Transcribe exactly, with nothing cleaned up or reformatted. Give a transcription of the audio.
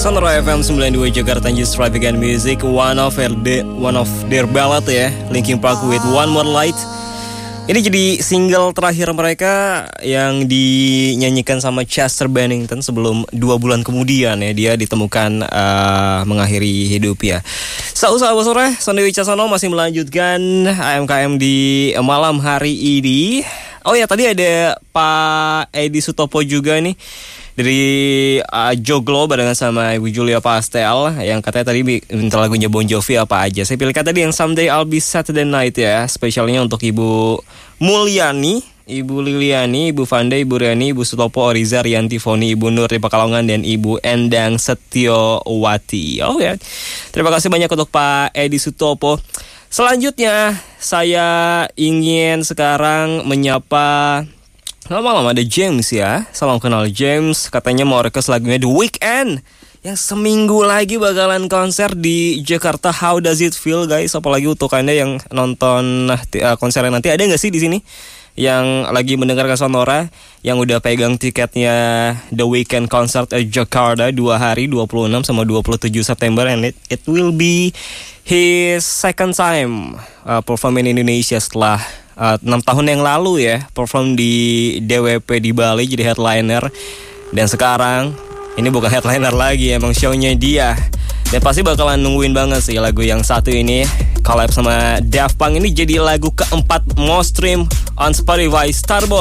Sonora F M sembilan puluh dua Jakarta, Just Traffic and Music. One of their, one of their ballad ya, Linkin Park with One More Light. Ini jadi single terakhir mereka yang dinyanyikan sama Chester Bennington sebelum dua bulan kemudian ya dia ditemukan uh, mengakhiri hidup ya. Saat-saat sore, Sonny Wicaksono masih melanjutkan A M K M di malam hari ini. Oh ya, tadi ada Pak Edi Sutopo juga nih dari uh, Joglo barengan sama Ibu Julia Pastel yang katanya tadi minta lagunya Bon Jovi apa aja. Saya pilihkan tadi yang Someday I'll Be Saturday Night ya, spesialnya untuk Ibu Mulyani, Ibu Liliani, Ibu Fanda, Ibu Riani, Ibu Sutopo, Oriza, Rianti, Foni, Ibu Nur di Pekalongan, dan Ibu Endang Setiowati. Oh ya, terima kasih banyak untuk Pak Edi Sutopo. Selanjutnya saya ingin sekarang menyapa lama-lama ada James ya. Salam kenal James. Katanya mau request lagunya The Weeknd yang seminggu lagi bakalan konser di Jakarta. How does it feel guys? Apalagi untuk Anda yang nonton uh, konsernya nanti. Ada gak sih di sini yang lagi mendengarkan Sonora yang udah pegang tiketnya The Weeknd Concert at Jakarta dua hari, dua puluh enam sama dua puluh tujuh September, and it, it will be his second time uh, perform in Indonesia setelah uh, enam tahun yang lalu ya perform di D W P di Bali jadi headliner, dan sekarang ini bukan headliner lagi, emang show-nya dia. Dan pasti bakalan nungguin banget sih lagu yang satu ini, collab sama Daft Punk. Ini jadi lagu keempat most stream on Spotify, Starboy.